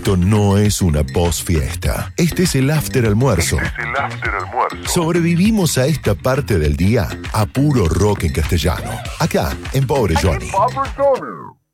Esto no es una post-fiesta. Este es el after almuerzo. Sobrevivimos a esta parte del día a puro rock en castellano. Acá, en Pobre Johnny.